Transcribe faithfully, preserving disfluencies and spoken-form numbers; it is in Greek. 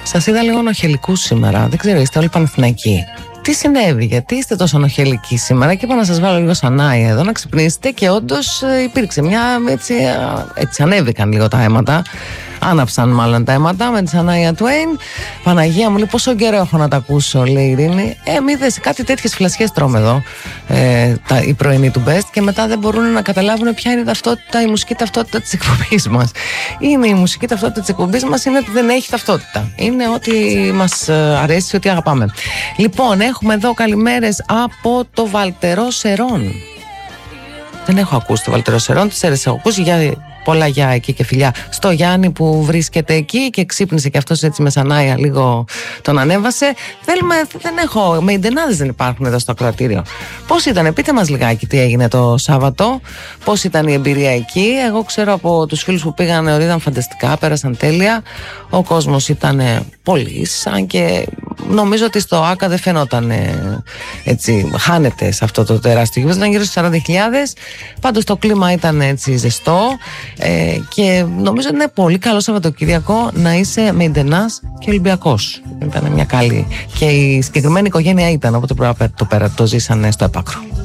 Σας είδα λίγο νοχελικούς σήμερα. Δεν ξέρω, είστε όλοι Παναθηναϊκοί. Τι συνέβη, γιατί είστε τόσο νοχελικοί σήμερα? Και είπα να σας βάλω λίγο σανάια εδώ να ξυπνήσετε. Και όντως υπήρξε μια έτσι, έτσι ανέβηκαν λίγο τα αίματα. Άναψαν μάλλον τα αίματα με τη Σανάια Τουέιν. Παναγία μου, λέει, πόσο καιρό έχω να τα ακούσω, λέει η Ειρήνη. Ε, μη δες, κάτι τέτοιες φλασιές τρώμε εδώ, ε, τα, οι πρωινοί του Best, και μετά δεν μπορούν να καταλάβουν ποια είναι η ταυτότητα, η μουσική ταυτότητα της εκπομπής μας. Είναι η μουσική ταυτότητα της εκπομπής μας, είναι ότι δεν έχει ταυτότητα. Είναι ότι μας αρέσει, ότι αγαπάμε. Λοιπόν, έχουμε εδώ καλημέρες από το Βαλτερό Σερών. Δεν έχω ακούσει το Βαλτερό Σερών, τις αίρες έχω ακούσει, για πολλά γεια εκεί και φιλιά στο Γιάννη που βρίσκεται εκεί και ξύπνησε και αυτός έτσι με Σανάια, λίγο τον ανέβασε. Θέλουμε, δεν έχω, με ιντενάδες δεν υπάρχουν εδώ στο ακροατήριο. Πώς ήταν, πείτε μας λιγάκι τι έγινε το Σάββατο, πώς ήταν η εμπειρία εκεί. Εγώ ξέρω από τους φίλους που πήγαν ότι ήταν φανταστικά, πέρασαν τέλεια. Ο κόσμος ήταν πολύ, σαν και νομίζω ότι στο ΆΚΑ δεν φαινόταν έτσι, χάνεται σε αυτό το τεράστιο γήπεδο, ήταν γύρω στις σαράντα χιλιάδες. Πάντως το κλίμα ήταν έτσι ζεστό. Ε, και νομίζω ότι είναι πολύ καλό Σαββατοκύριακο να είσαι με Ιντενάς και Ολυμπιακός. Ήταν μια καλή. Και η συγκεκριμένη οικογένεια ήταν, οπότε το πέρα το ζήσανε στο έπακρο.